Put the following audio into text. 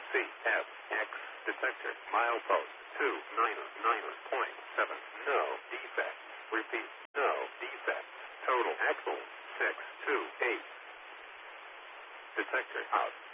CFX detector. Milepost 299.7. No defects. Repeat. No defects. Total axle 628. Detector out.